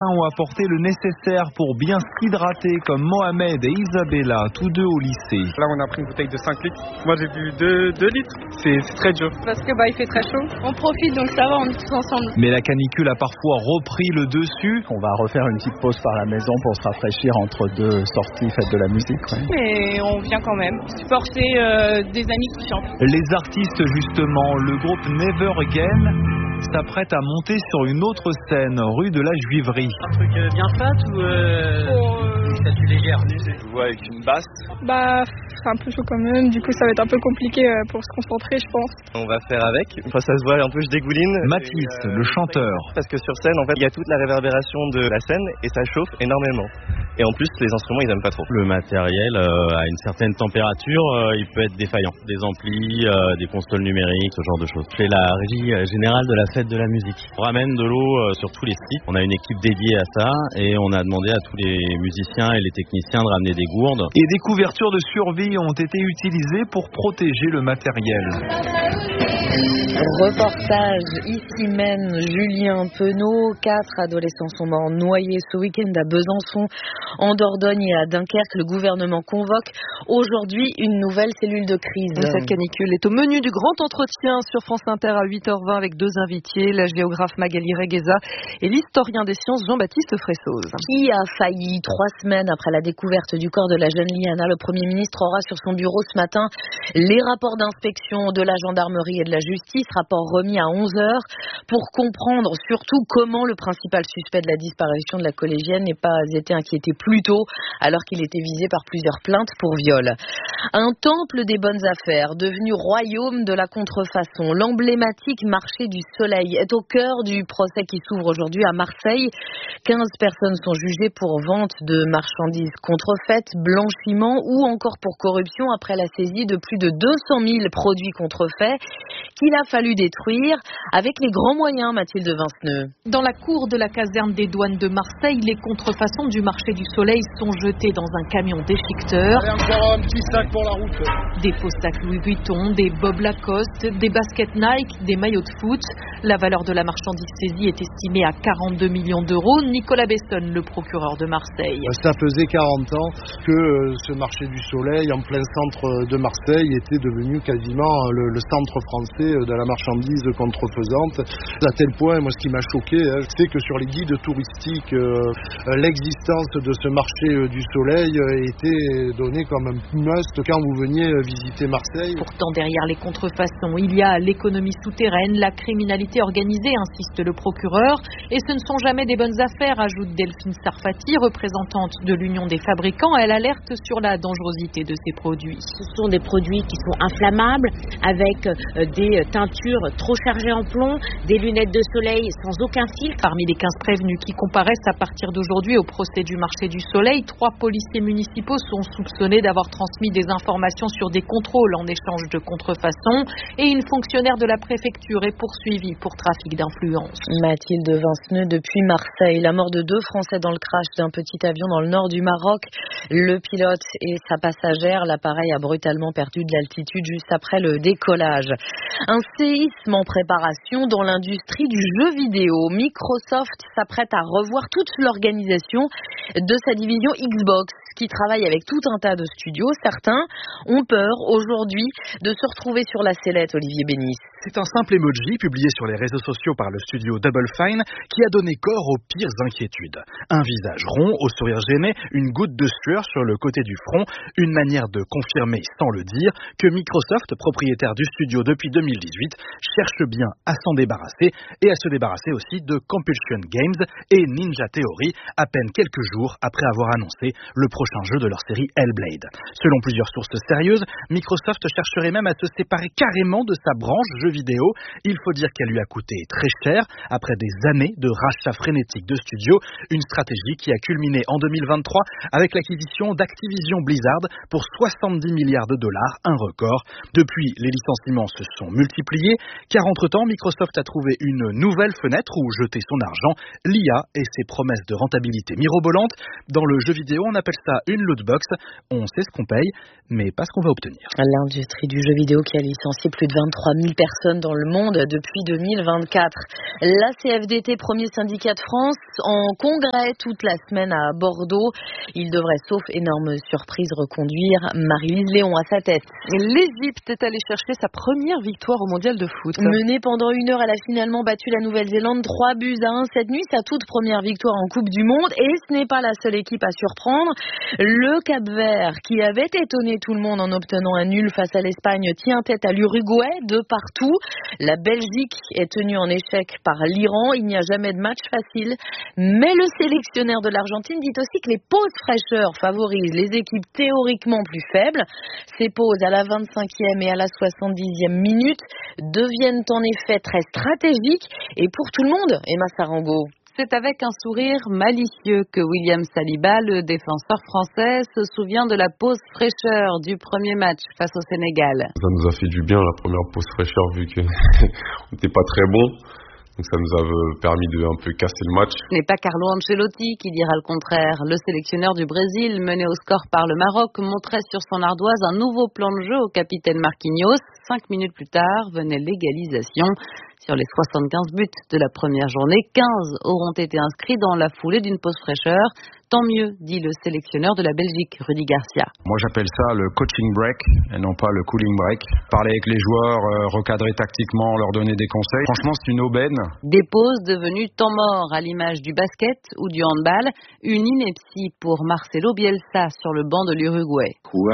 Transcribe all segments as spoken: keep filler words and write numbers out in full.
ont apporté le nécessaire pour bien s'hydrater, comme Mohamed et Isabella, tous deux au lycée. Là, on a pris une bouteille de cinq litres. Moi, j'ai bu deux litres. C'est, c'est très dur. Parce que bah, il fait très chaud. On profite, donc ça va, on est tous ensemble. Mais la canicule a parfois repris le dessus. On va refaire une petite pause par la maison pour se rafraîchir entre deux sorties faites de la musique. Ouais. Mais on vient quand même supporter euh, des amis qui chantent. Les artistes, justement, le groupe Never Again s'apprête à monter sur une autre scène, rue de la Juiverie. Un truc euh, bien fat ou euh... Oh, euh... statue légère? Je vois avec une basse. Bah, c'est un peu chaud quand même, du coup ça va être un peu compliqué pour se concentrer, je pense. On va faire avec, enfin ça se voit un peu, je dégouline. Mathis, euh, le chanteur. Parce que sur scène, en fait, il y a toute la réverbération de la scène et ça chauffe énormément. Et en plus, les instruments, ils aiment pas trop. Le matériel, euh, à une certaine température, euh, il peut être défaillant. Des amplis, euh, des consoles numériques, ce genre de choses. C'est la régie générale de la fête de la musique. On ramène de l'eau euh, sur tous les sites. On a une équipe dédiée à ça et on a demandé à tous les musiciens et les techniciens de ramener des gourdes. Et des couvertures de survie ont été utilisées pour protéger le matériel. Reportage ici mène Julien Penaud. Quatre adolescents sont morts noyés ce week-end à Besançon, en Dordogne et à Dunkerque. Le gouvernement convoque aujourd'hui une nouvelle cellule de crise. Cette canicule est au menu du grand entretien sur France Inter à huit heures vingt avec deux invités, la géographe Magali Regueza et l'historien des sciences Jean-Baptiste Fressoz. Qui a failli trois semaines après la découverte du corps de la jeune Liana? Le Premier ministre aura sur son bureau ce matin les rapports d'inspection de la gendarmerie et de la justice, rapport remis à onze heures, pour comprendre surtout comment le principal suspect de la disparition de la collégienne n'est pas été inquiété plus tôt alors qu'il était visé par plusieurs plaintes pour viol. Un temple des bonnes affaires devenu royaume de la contrefaçon. L'emblématique marché du Soleil est au cœur du procès qui s'ouvre aujourd'hui à Marseille. quinze personnes sont jugées pour vente de marchandises contrefaites, blanchiment ou encore pour corruption après la saisie de plus de deux cent mille produits contrefaits qu'il a fallu détruire avec les grands moyens, Mathilde Vinceneux. Dans la cour de la caserne des douanes de Marseille, les contrefaçons du marché du Soleil sont jetées dans un camion déchiqueteur. Allez, encore un petit sac pour la route. Des faux sacs Louis Vuitton, des Bob Lacoste, des baskets Nike, des maillots de foot. La valeur de la marchandise saisie est estimée à quarante-deux millions d'euros. Nicolas Bessonne, le procureur de Marseille. Ça faisait quarante ans que ce marché du Soleil, en plein centre de Marseille, était devenu quasiment le, le centre français de la marchandise contrefaisante. À tel point, moi, ce qui m'a choqué, hein, c'est que sur les guides touristiques, euh, l'existence de ce marché du Soleil était donnée comme un must quand vous veniez visiter Marseille. Pourtant, derrière les contrefaçons, il y a l'économie souterraine, la criminalité organisée, insiste le procureur. Et ce ne sont jamais des bonnes affaires, ajoute Delphine Sarfati, représentante de l'Union des fabricants. Elle alerte sur la dangerosité de ces produits. Ce sont des produits qui sont inflammables, avec des teintures trop chargées en plomb, des lunettes de soleil sans aucun filtre. Parmi les quinze prévenus qui comparaissent à partir d'aujourd'hui au procès du marché du Soleil, trois policiers municipaux sont soupçonnés d'avoir transmis des informations sur des contrôles en échange de contrefaçon et une fonctionnaire de la préfecture est poursuivie pour trafic d'influence. Mathilde Vinceneux depuis Marseille. La mort de deux Français dans le crash d'un petit avion dans le nord du Maroc. Le pilote et sa passagère, l'appareil a brutalement perdu de l'altitude juste après le décollage. Un séisme en préparation dans l'industrie du jeu vidéo. Microsoft s'apprête à revoir toute l'organisation de sa division Xbox, qui travaille avec tout un tas de studios. Certains ont peur aujourd'hui de se retrouver sur la sellette, Olivier Bénis. C'est un simple emoji publié sur les réseaux sociaux par le studio Double Fine qui a donné corps aux pires inquiétudes. Un visage rond, au sourire gêné, une goutte de sueur sur le côté du front, une manière de confirmer sans le dire que Microsoft, propriétaire du studio depuis deux mille dix-huit, cherche bien à s'en débarrasser et à se débarrasser aussi de Compulsion Games et Ninja Theory, à peine quelques jours après avoir annoncé le prochain jeu de leur série Hellblade. Selon plusieurs sources sérieuses, Microsoft chercherait même à se séparer carrément de sa branche jeux vidéo. Il faut dire qu'elle lui a coûté très cher après des années de rachat frénétique de studios, une stratégie qui a culminé en deux mille vingt-trois avec l'acquisition d'Activision Blizzard pour soixante-dix milliards de dollars, un record. Depuis, les licenciements se sont multipliés car entre-temps, Microsoft a trouvé une nouvelle fenêtre où jeter son argent, l'I A et ses promesses de rentabilité mirobolantes. Dans le jeu vidéo, on appelle ça une lootbox. On sait ce qu'on paye, mais pas ce qu'on va obtenir. L'industrie du jeu vidéo qui a licencié plus de vingt-trois mille personnes personnes dans le monde depuis deux mille vingt-quatre. La C F D T, premier syndicat de France, en congrès toute la semaine à Bordeaux. Il devrait, sauf énorme surprise, reconduire Marie-Lise Léon à sa tête. L'Égypte est allée chercher sa première victoire au mondial de foot. Menée pendant une heure, elle a finalement battu la Nouvelle-Zélande trois buts à un cette nuit. Sa toute première victoire en Coupe du Monde. Et ce n'est pas la seule équipe à surprendre. Le Cap-Vert, qui avait étonné tout le monde en obtenant un nul face à l'Espagne, tient tête à l'Uruguay de partout. La Belgique est tenue en échec par l'Iran. Il n'y a jamais de match facile. Mais le sélectionneur de l'Argentine dit aussi que les pauses fraîcheurs favorisent les équipes théoriquement plus faibles. Ces pauses à la vingt-cinquième et à la soixante-dixième minute deviennent en effet très stratégiques et pour tout le monde, Emma Sarango. C'est avec un sourire malicieux que William Saliba, le défenseur français, se souvient de la pause fraîcheur du premier match face au Sénégal. Ça nous a fait du bien la première pause fraîcheur vu qu'on n'était pas très bon. Donc ça nous a permis de un peu casser le match. Ce n'est pas Carlo Ancelotti qui dira le contraire. Le sélectionneur du Brésil, mené au score par le Maroc, montrait sur son ardoise un nouveau plan de jeu au capitaine Marquinhos. Cinq minutes plus tard, venait l'égalisation. Sur les soixante-quinze buts de la première journée, quinze auront été inscrits dans la foulée d'une pause fraîcheur. Tant mieux, dit le sélectionneur de la Belgique, Rudy Garcia. Moi j'appelle ça le coaching break et non pas le cooling break. Parler avec les joueurs, euh, recadrer tactiquement, leur donner des conseils. Franchement c'est une aubaine. Des pauses devenues temps mort à l'image du basket ou du handball. Une ineptie pour Marcelo Bielsa sur le banc de l'Uruguay.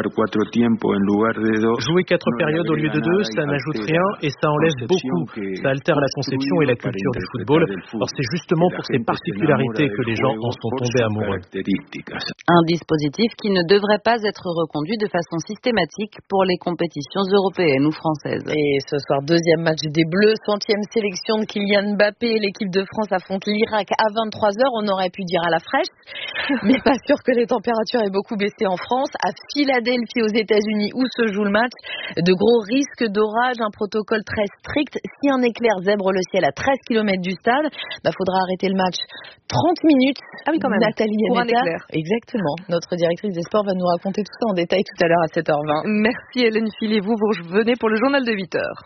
Jouer quatre périodes au lieu de deux, ça n'ajoute rien et ça enlève beaucoup. Ça altère la conception et la culture du football. Alors c'est justement pour ces particularités que les gens en sont tombés amoureux. Un dispositif qui ne devrait pas être reconduit de façon systématique pour les compétitions européennes ou françaises. Et ce soir, deuxième match des Bleus, centième sélection de Kylian Mbappé. L'équipe de France affronte l'Irak à vingt-trois heures. On aurait pu dire à la fraîche, mais pas sûr que les températures aient beaucoup baissé en France. À Philadelphie, aux États-Unis, où se joue le match, de gros risques d'orage, un protocole très strict. Si un éclair zèbre le ciel à treize kilomètres du stade, bah, faudra arrêter le match trente minutes. Ah oui, quand même. Nathalie Pour un éclair. Exactement. Notre directrice des sports va nous raconter tout ça en détail tout à l'heure à sept heures vingt. Merci Hélène Philly. Vous, vous revenez pour le journal de huit heures.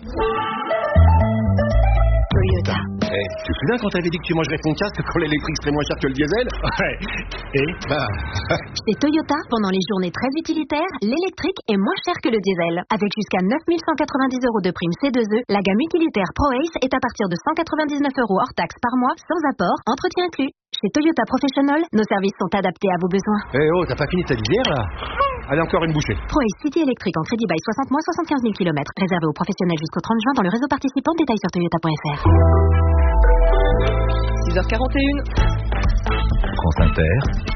Toyota. Hey, tu te souviens quand t'avais dit que tu mangerais ton casque quand l'électrique serait moins cher que le diesel? Ouais. Et bah... Chez Toyota, pendant les journées très utilitaires, l'électrique est moins cher que le diesel. Avec jusqu'à neuf mille cent quatre-vingt-dix euros de prime C deux E, la gamme utilitaire ProAce est à partir de cent quatre-vingt-dix-neuf euros hors taxe par mois, sans apport, entretien inclus. Chez Toyota Professional, nos services sont adaptés à vos besoins. Eh hey, oh, t'as pas fini ta visière là? Allez, encore une bouchée. ProAce City électrique en crédit bail soixante mois, soixante-quinze mille kilomètres. Réservé aux professionnels jusqu'au trente juin dans le réseau participant. Détails sur toyota point f r. six heures quarante et une. France Inter.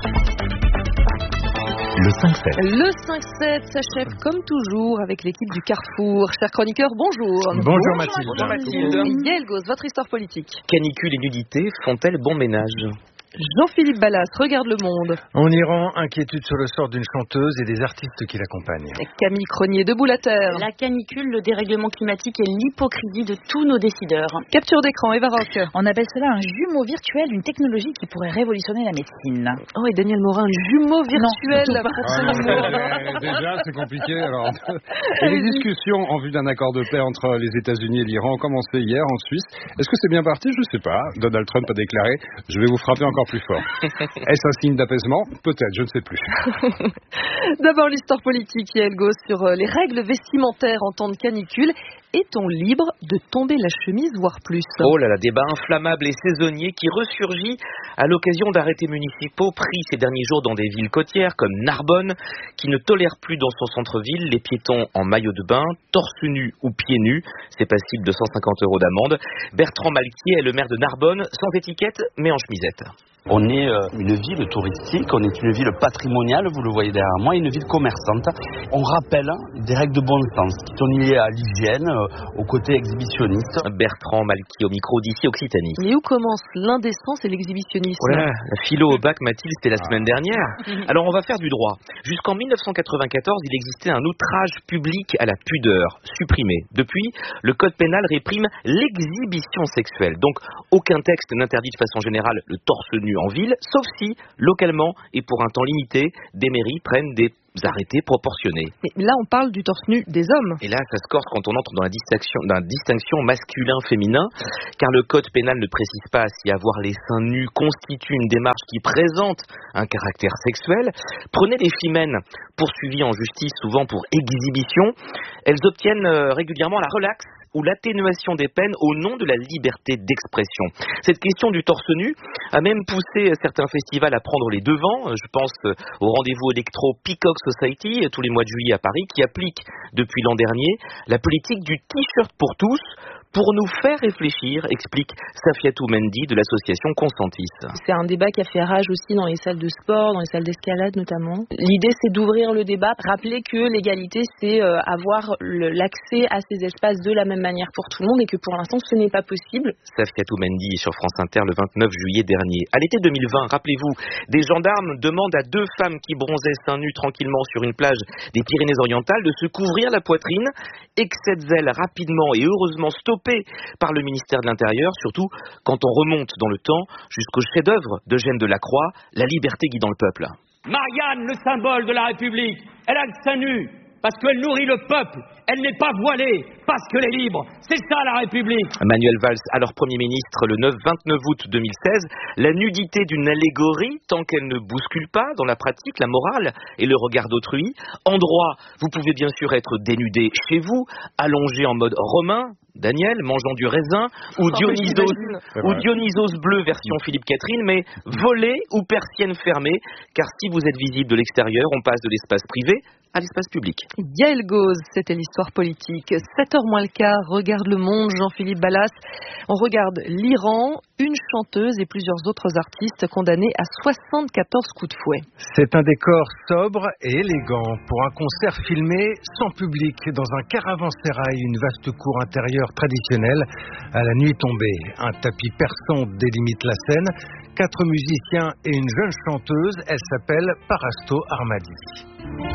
Le cinq sept. Le cinq sept s'achève comme toujours avec l'équipe du Carrefour. Chers chroniqueurs, bonjour. Bonjour, bonjour Mathilde. Bonjour Mathilde. Yael Gauze, votre histoire politique. Canicule et nudité font-elles bon ménage? Jean-Philippe Ballas, regarde Le Monde. En Iran, inquiétude sur le sort d'une chanteuse et des artistes qui l'accompagnent. Camille Cronier, Debout la Terre. La canicule, le dérèglement climatique et l'hypocrisie de tous nos décideurs. Capture d'écran, Eva Rock. On appelle cela un jumeau virtuel, une technologie qui pourrait révolutionner la médecine. Oh, et Daniel Morin, un jumeau virtuel. Non, ah, déjà, c'est compliqué. Alors. Et les discussions en vue d'un accord de paix entre les États-Unis et l'Iran ont commencé hier en Suisse. Est-ce que c'est bien parti? Je ne sais pas. Donald Trump a déclaré « Je vais vous frapper encore plus fort ». Est-ce un signe d'apaisement? Peut-être, je ne sais plus. D'abord l'histoire politique, Yael Gauze, sur les règles vestimentaires en temps de canicule. Est-on libre de tomber la chemise, voire plus? Oh là là, débat inflammable et saisonnier qui ressurgit à l'occasion d'arrêtés municipaux pris ces derniers jours dans des villes côtières comme Narbonne, qui ne tolère plus dans son centre-ville les piétons en maillot de bain, torse nu ou pieds nus. C'est passible de cent cinquante euros d'amende. Bertrand Malquier est le maire de Narbonne, sans étiquette mais en chemisette. On est une ville touristique, on est une ville patrimoniale, vous le voyez derrière moi, une ville commerçante. On rappelle des règles de bon sens qui sont liées à l'hygiène, au côté exhibitionniste. Bertrand Malquier au micro d'ici Occitanie. Et où commence l'indécence et l'exhibitionnisme? Oh là, la philo au bac, Mathilde, c'était la semaine dernière. Alors on va faire du droit. Jusqu'en mille neuf cent quatre-vingt-quatorze, il existait un outrage public à la pudeur, supprimé. Depuis, le code pénal réprime l'exhibition sexuelle. Donc aucun texte n'interdit de façon générale le torse nu en ville, sauf si, localement et pour un temps limité, des mairies prennent des arrêtés proportionnés. Mais là, on parle du torse nu des hommes. Et là, ça se corse quand on entre dans la distinction, dans la distinction masculin-féminin, car le code pénal ne précise pas si avoir les seins nus constitue une démarche qui présente un caractère sexuel. Prenez les femmes poursuivies en justice, souvent pour exhibition. Elles obtiennent régulièrement la relaxe ou l'atténuation des peines au nom de la liberté d'expression. Cette question du torse nu a même poussé certains festivals à prendre les devants. Je pense au rendez-vous électro Peacock Society tous les mois de juillet à Paris, qui applique depuis l'an dernier la politique du t-shirt pour tous, pour nous faire réfléchir, explique Safiatou Mendy de l'association Consentis. C'est un débat qui a fait rage aussi dans les salles de sport, dans les salles d'escalade notamment. L'idée, c'est d'ouvrir le débat, rappeler que l'égalité, c'est euh, avoir le, l'accès à ces espaces de la même manière pour tout le monde et que pour l'instant, ce n'est pas possible. Safiatou Mendy sur France Inter le vingt-neuf juillet dernier. À l'été deux mille vingt, rappelez-vous, des gendarmes demandent à deux femmes qui bronzaient seins nus tranquillement sur une plage des Pyrénées-Orientales de se couvrir la poitrine. Excès de zèle rapidement et heureusement stoppé par le ministère de l'Intérieur, surtout quand on remonte dans le temps jusqu'au chef-d'œuvre d'Eugène Delacroix, La liberté guidant le peuple. Marianne, le symbole de la République, elle a le sein nu parce qu'elle nourrit le peuple, elle n'est pas voilée parce qu'elle est libre. C'est ça la République. Manuel Valls, alors Premier ministre le vingt-neuf août deux mille seize, la nudité d'une allégorie tant qu'elle ne bouscule pas dans la pratique, la morale et le regard d'autrui. En droit, vous pouvez bien sûr être dénudé chez vous, allongé en mode romain, Daniel, mangeant du raisin, ou Dionysos, ou Dionysos bleu version Philippe Catherine, mais volé ou persienne fermée, car si vous êtes visible de l'extérieur, on passe de l'espace privé à l'espace public. Yael Gauze, c'était l'histoire politique. sept heures moins le quart, regarde le monde, Jean-Philippe Ballas. On regarde l'Iran, une chanteuse et plusieurs autres artistes condamnés à soixante-quatorze coups de fouet. C'est un décor sobre et élégant pour un concert filmé sans public dans un caravansérail, une vaste cour intérieure traditionnelle. À la nuit tombée, un tapis persan délimite la scène. Quatre musiciens et une jeune chanteuse, elle s'appelle Parasto Armadi.